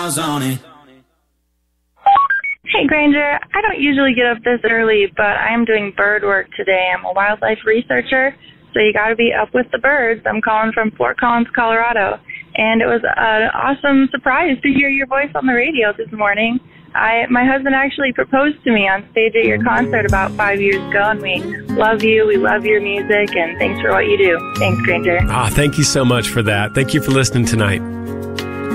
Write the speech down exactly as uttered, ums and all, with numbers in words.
Hey, Granger. I don't usually get up this early, but I am doing bird work today. I'm a wildlife researcher, so you got to be up with the birds. I'm calling from Fort Collins, Colorado, and it was an awesome surprise to hear your voice on the radio this morning. I, my husband actually proposed to me on stage at your concert about five years ago, and we love you, we love your music, and thanks for what you do. Thanks, Granger. Ah, thank you so much for that. Thank you for listening tonight.